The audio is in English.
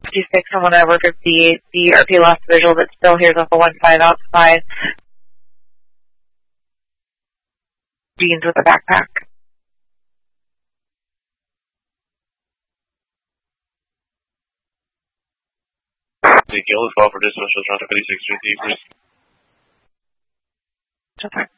56, someone I work with the RP lost visual, but still hears a 15 outside. Jeans with a backpack. Take yellow call for dispatch, Toronto 56 please. Okay.